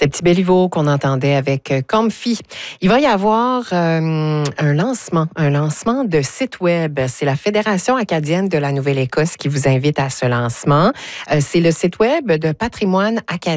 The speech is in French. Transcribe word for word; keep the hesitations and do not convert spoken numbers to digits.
C'était Petit Béliveau qu'on entendait avec Comfy. Il va y avoir euh, un lancement, un lancement de site web. C'est la Fédération acadienne de la Nouvelle-Écosse qui vous invite à ce lancement. Euh, c'est le site web de Patrimoine acadien.